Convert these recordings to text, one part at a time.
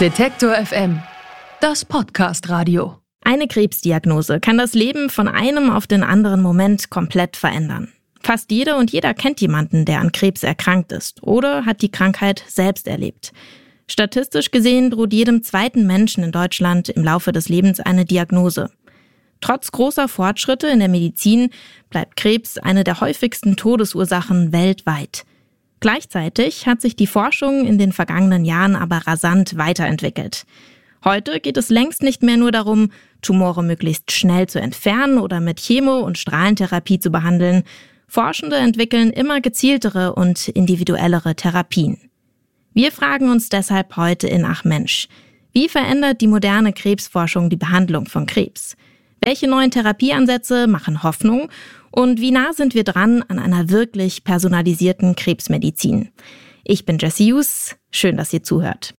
Detektor FM, das Podcast-Radio. Eine Krebsdiagnose kann das Leben von einem auf den anderen Moment komplett verändern. Fast jede und jeder kennt jemanden, der an Krebs erkrankt ist oder hat die Krankheit selbst erlebt. Statistisch gesehen droht jedem zweiten Menschen in Deutschland im Laufe des Lebens eine Diagnose. Trotz großer Fortschritte in der Medizin bleibt Krebs eine der häufigsten Todesursachen weltweit. Gleichzeitig hat sich die Forschung in den vergangenen Jahren aber rasant weiterentwickelt. Heute geht es längst nicht mehr nur darum, Tumore möglichst schnell zu entfernen oder mit Chemo- und Strahlentherapie zu behandeln. Forschende entwickeln immer gezieltere und individuellere Therapien. Wir fragen uns deshalb heute in Ach Mensch: Wie verändert die moderne Krebsforschung die Behandlung von Krebs? Welche neuen Therapieansätze machen Hoffnung? Und wie nah sind wir dran an einer wirklich personalisierten Krebsmedizin? Ich bin Jessie Hughes. Schön, dass ihr zuhört.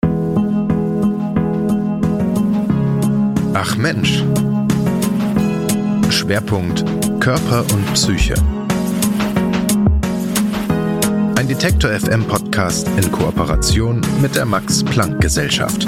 Ach Mensch. Schwerpunkt Körper und Psyche. Ein Detektor FM Podcast in Kooperation mit der Max-Planck-Gesellschaft.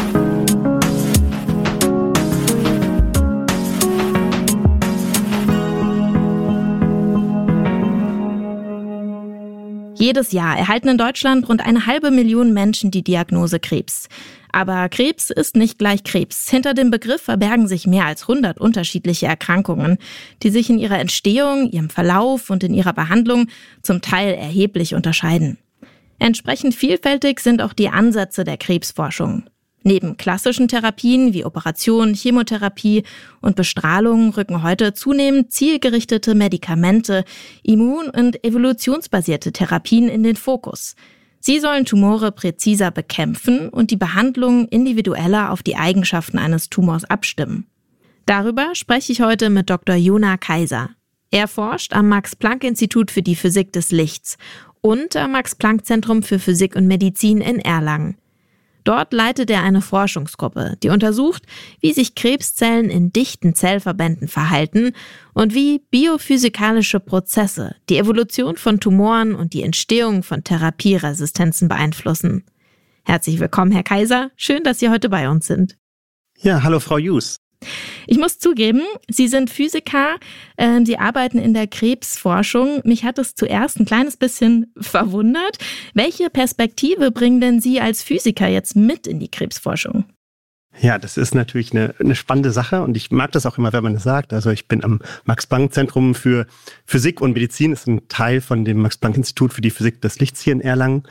Jedes Jahr erhalten in Deutschland rund 500.000 Menschen die Diagnose Krebs. Aber Krebs ist nicht gleich Krebs. Hinter dem Begriff verbergen sich mehr als 100 unterschiedliche Erkrankungen, die sich in ihrer Entstehung, ihrem Verlauf und in ihrer Behandlung zum Teil erheblich unterscheiden. Entsprechend vielfältig sind auch die Ansätze der Krebsforschung. Neben klassischen Therapien wie Operation, Chemotherapie und Bestrahlung rücken heute zunehmend zielgerichtete Medikamente, immun- und evolutionsbasierte Therapien in den Fokus. Sie sollen Tumore präziser bekämpfen und die Behandlung individueller auf die Eigenschaften eines Tumors abstimmen. Darüber spreche ich heute mit Dr. Jona Kaiser. Er forscht am Max-Planck-Institut für die Physik des Lichts und am Max-Planck-Zentrum für Physik und Medizin in Erlangen. Dort leitet er eine Forschungsgruppe, die untersucht, wie sich Krebszellen in dichten Zellverbänden verhalten und wie biophysikalische Prozesse die Evolution von Tumoren und die Entstehung von Therapieresistenzen beeinflussen. Herzlich willkommen, Herr Kaiser. Schön, dass Sie heute bei uns sind. Ja, hallo Frau Hughes. Ich muss zugeben, Sie sind Physiker, Sie arbeiten in der Krebsforschung. Mich hat es zuerst ein kleines bisschen verwundert. Welche Perspektive bringen denn Sie als Physiker jetzt mit in die Krebsforschung? Ja, das ist natürlich eine spannende Sache und ich mag das auch immer, wenn man das sagt. Also ich bin am Max-Planck-Zentrum für Physik und Medizin, das ist ein Teil von dem Max-Planck-Institut für die Physik des Lichts hier in Erlangen.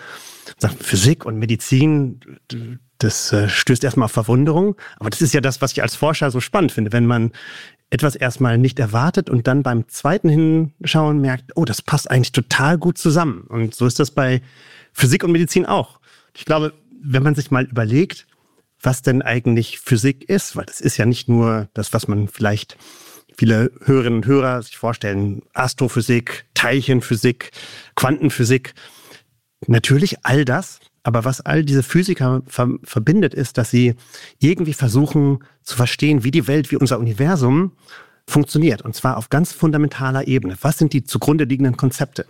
Physik und Medizin, das stößt erstmal auf Verwunderung, aber das ist ja das, was ich als Forscher so spannend finde, wenn man etwas erstmal nicht erwartet und dann beim zweiten Hinschauen merkt, oh, das passt eigentlich total gut zusammen. Und so ist das bei Physik und Medizin auch. Ich glaube, wenn man sich mal überlegt, was denn eigentlich Physik ist, weil das ist ja nicht nur das, was man vielleicht viele Hörerinnen und Hörer sich vorstellen, Astrophysik, Teilchenphysik, Quantenphysik, natürlich all das. Aber was all diese Physiker verbindet, ist, dass sie irgendwie versuchen zu verstehen, wie die Welt, wie unser Universum funktioniert. Und zwar auf ganz fundamentaler Ebene. Was sind die zugrunde liegenden Konzepte?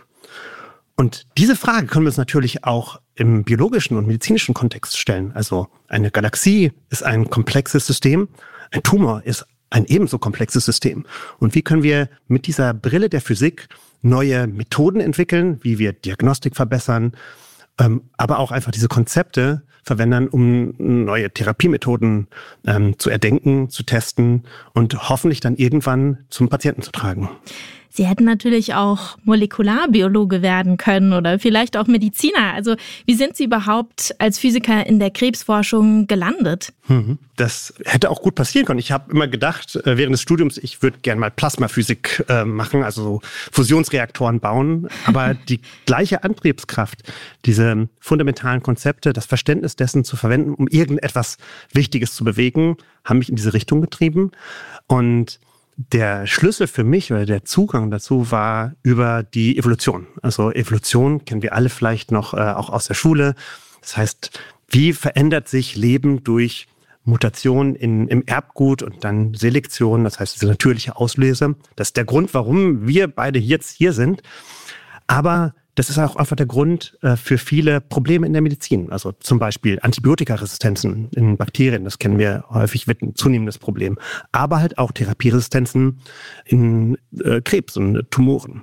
Und diese Frage können wir uns natürlich auch im biologischen und medizinischen Kontext stellen. Also eine Galaxie ist ein komplexes System, ein Tumor ist ein ebenso komplexes System. Und wie können wir mit dieser Brille der Physik neue Methoden entwickeln, wie wir Diagnostik verbessern, aber auch einfach diese Konzepte verwenden, um neue Therapiemethoden zu erdenken, zu testen und hoffentlich dann irgendwann zum Patienten zu tragen. Sie hätten natürlich auch Molekularbiologe werden können oder vielleicht auch Mediziner. Also wie sind Sie überhaupt als Physiker in der Krebsforschung gelandet? Das hätte auch gut passieren können. Ich habe immer gedacht, während des Studiums, ich würde gerne mal Plasmaphysik machen, also so Fusionsreaktoren bauen. Aber die gleiche Antriebskraft, diese fundamentalen Konzepte, das Verständnis dessen zu verwenden, um irgendetwas Wichtiges zu bewegen, haben mich in diese Richtung getrieben. Und der Schlüssel für mich oder der Zugang dazu war über die Evolution. Also Evolution kennen wir alle vielleicht noch auch aus der Schule. Das heißt, wie verändert sich Leben durch Mutation im Erbgut und dann Selektion, das heißt diese natürliche Auslese. Das ist der Grund, warum wir beide jetzt hier sind. Aber das ist auch einfach der Grund für viele Probleme in der Medizin. Also zum Beispiel Antibiotikaresistenzen in Bakterien, das kennen wir häufig, wird ein zunehmendes Problem. Aber halt auch Therapieresistenzen in Krebs und Tumoren.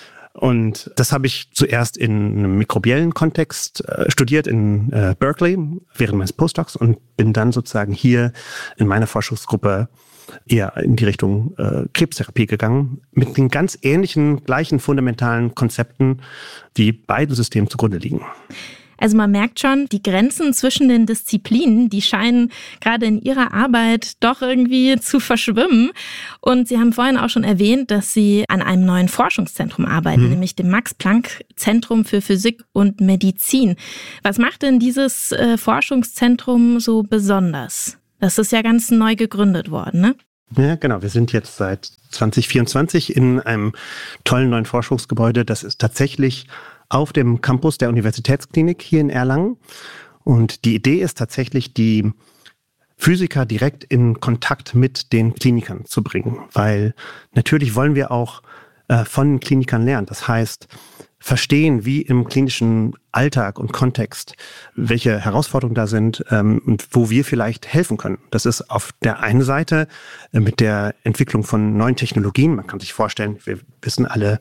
Und das habe ich zuerst in einem mikrobiellen Kontext studiert in Berkeley während meines Postdocs und bin dann sozusagen hier in meiner Forschungsgruppe eher in die Richtung Krebstherapie gegangen, mit den ganz ähnlichen, gleichen fundamentalen Konzepten, die beiden Systemen zugrunde liegen. Also man merkt schon, die Grenzen zwischen den Disziplinen, die scheinen gerade in Ihrer Arbeit doch irgendwie zu verschwimmen. Und Sie haben vorhin auch schon erwähnt, dass Sie an einem neuen Forschungszentrum arbeiten, nämlich dem Max-Planck-Zentrum für Physik und Medizin. Was macht denn dieses Forschungszentrum so besonders? Das ist ja ganz neu gegründet worden, ne? Ja, genau. Wir sind jetzt seit 2024 in einem tollen neuen Forschungsgebäude. Das ist tatsächlich auf dem Campus der Universitätsklinik hier in Erlangen. Und die Idee ist tatsächlich, die Physiker direkt in Kontakt mit den Klinikern zu bringen. Weil natürlich wollen wir auch von den Klinikern lernen. Das heißt, verstehen, wie im klinischen Alltag und Kontext, welche Herausforderungen da sind und wo wir vielleicht helfen können. Das ist auf der einen Seite mit der Entwicklung von neuen Technologien. Man kann sich vorstellen, wir wissen alle,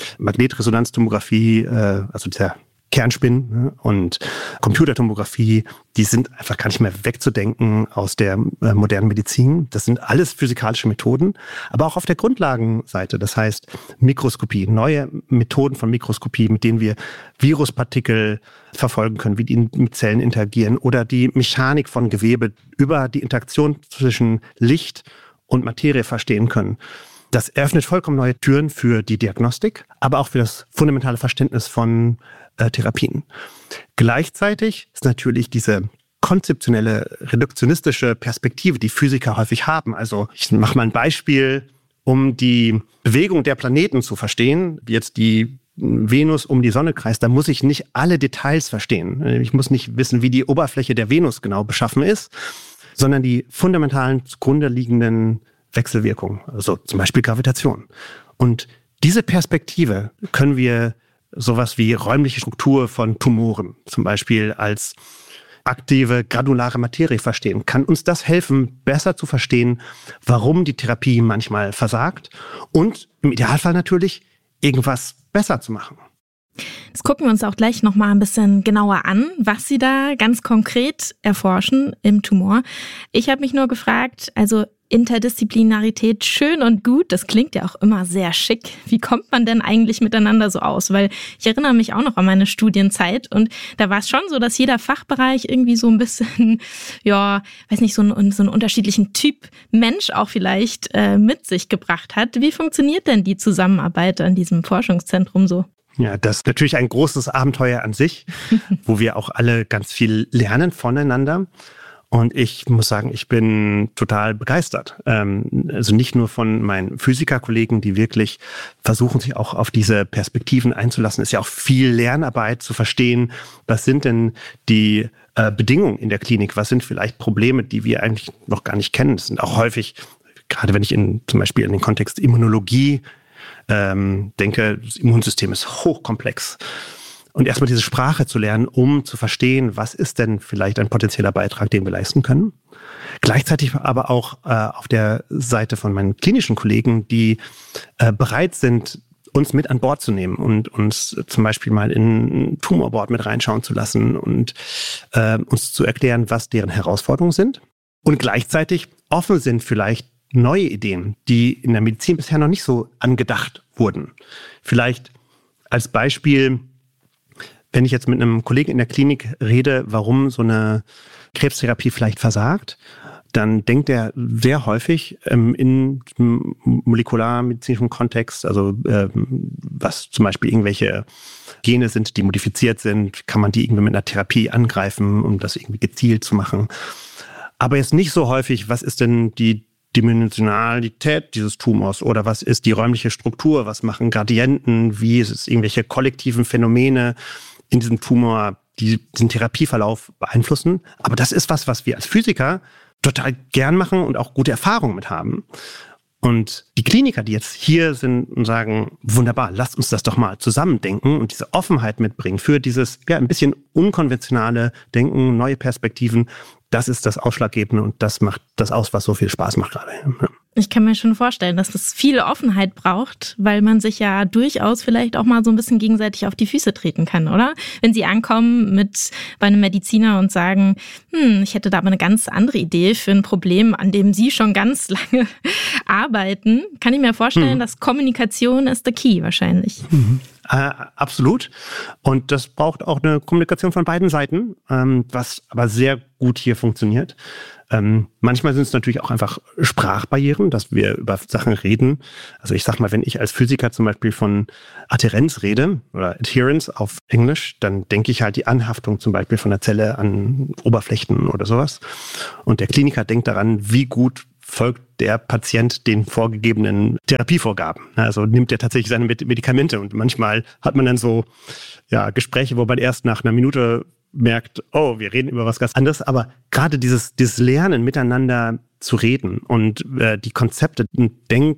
Magnetresonanztomographie, also dieser Kernspinnen und Computertomographie, die sind einfach gar nicht mehr wegzudenken aus der modernen Medizin. Das sind alles physikalische Methoden, aber auch auf der Grundlagenseite. Das heißt Mikroskopie, neue Methoden von Mikroskopie, mit denen wir Viruspartikel verfolgen können, wie die mit Zellen interagieren oder die Mechanik von Gewebe über die Interaktion zwischen Licht und Materie verstehen können. Das eröffnet vollkommen neue Türen für die Diagnostik, aber auch für das fundamentale Verständnis von Therapien. Gleichzeitig ist natürlich diese konzeptionelle, reduktionistische Perspektive, die Physiker häufig haben. Also ich mache mal ein Beispiel, um die Bewegung der Planeten zu verstehen, wie jetzt die Venus um die Sonne kreist, da muss ich nicht alle Details verstehen. Ich muss nicht wissen, wie die Oberfläche der Venus genau beschaffen ist, sondern die fundamentalen zugrunde liegenden Wechselwirkungen, also zum Beispiel Gravitation. Und diese Perspektive können wir sowas wie räumliche Struktur von Tumoren zum Beispiel als aktive granulare Materie verstehen. Kann uns das helfen, besser zu verstehen, warum die Therapie manchmal versagt und im Idealfall natürlich irgendwas besser zu machen. Das gucken wir uns auch gleich nochmal ein bisschen genauer an, was Sie da ganz konkret erforschen im Tumor. Ich habe mich nur gefragt, also Interdisziplinarität schön und gut, das klingt ja auch immer sehr schick. Wie kommt man denn eigentlich miteinander so aus? Weil ich erinnere mich auch noch an meine Studienzeit und da war es schon so, dass jeder Fachbereich irgendwie so ein bisschen, ja, weiß nicht, so einen unterschiedlichen Typ Mensch auch vielleicht mit sich gebracht hat. Wie funktioniert denn die Zusammenarbeit an diesem Forschungszentrum so? Ja, das ist natürlich ein großes Abenteuer an sich, wo wir auch alle ganz viel lernen voneinander. Und ich muss sagen, ich bin total begeistert. Also nicht nur von meinen Physikerkollegen, die wirklich versuchen, sich auch auf diese Perspektiven einzulassen. Es ist ja auch viel Lernarbeit zu verstehen, was sind denn die Bedingungen in der Klinik? Was sind vielleicht Probleme, die wir eigentlich noch gar nicht kennen? Das sind auch häufig, gerade wenn ich zum Beispiel in den Kontext Immunologie denke, das Immunsystem ist hochkomplex. Und erstmal diese Sprache zu lernen, um zu verstehen, was ist denn vielleicht ein potenzieller Beitrag, den wir leisten können. Gleichzeitig aber auch auf der Seite von meinen klinischen Kollegen, die bereit sind, uns mit an Bord zu nehmen und uns zum Beispiel mal in ein Tumorboard mit reinschauen zu lassen und uns zu erklären, was deren Herausforderungen sind. Und gleichzeitig offen sind vielleicht neue Ideen, die in der Medizin bisher noch nicht so angedacht wurden. Vielleicht als Beispiel, wenn ich jetzt mit einem Kollegen in der Klinik rede, warum so eine Krebstherapie vielleicht versagt, dann denkt er sehr häufig in molekularmedizinischen Kontext, also was zum Beispiel irgendwelche Gene sind, die modifiziert sind, kann man die irgendwie mit einer Therapie angreifen, um das irgendwie gezielt zu machen. Aber jetzt nicht so häufig, was ist denn die Dimensionalität dieses Tumors oder was ist die räumliche Struktur, was machen Gradienten, wie ist es irgendwelche kollektiven Phänomene in diesem Tumor, die diesen Therapieverlauf beeinflussen. Aber das ist was wir als Physiker total gern machen und auch gute Erfahrungen mit haben. Und die Kliniker, die jetzt hier sind und sagen, wunderbar, lasst uns das doch mal zusammendenken und diese Offenheit mitbringen für dieses ein bisschen unkonventionale Denken, neue Perspektiven, das ist das Ausschlaggebende und das macht das aus, was so viel Spaß macht gerade. Ja. Ich kann mir schon vorstellen, dass das viel Offenheit braucht, weil man sich ja durchaus vielleicht auch mal so ein bisschen gegenseitig auf die Füße treten kann, oder? Wenn Sie ankommen bei einem Mediziner und sagen, ich hätte da aber eine ganz andere Idee für ein Problem, an dem Sie schon ganz lange arbeiten, kann ich mir vorstellen, dass Kommunikation ist der Key wahrscheinlich. Absolut. Und das braucht auch eine Kommunikation von beiden Seiten, was aber sehr gut hier funktioniert. Manchmal sind es natürlich auch einfach Sprachbarrieren, dass wir über Sachen reden. Also ich sag mal, wenn ich als Physiker zum Beispiel von Adhärenz rede oder Adherence auf Englisch, dann denke ich halt die Anhaftung zum Beispiel von der Zelle an Oberflächen oder sowas. Und der Kliniker denkt daran, wie gut folgt der Patient den vorgegebenen Therapievorgaben. Also nimmt er tatsächlich seine Medikamente. Und manchmal hat man dann so Gespräche, wo man erst nach einer Minute merkt, oh, wir reden über was ganz anderes. Aber gerade dieses Lernen, miteinander zu reden und die Konzepte,